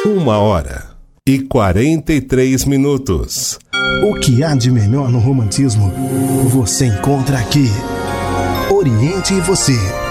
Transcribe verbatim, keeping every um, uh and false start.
Uma hora e quarenta e três minutos. O que há de melhor no romantismo você encontra aqui. Oriente Você.